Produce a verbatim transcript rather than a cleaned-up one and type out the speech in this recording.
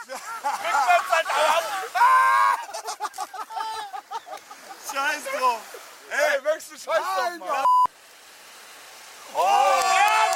Scheiß drauf. Ey, Möchtest du Scheiß nein, drauf machen?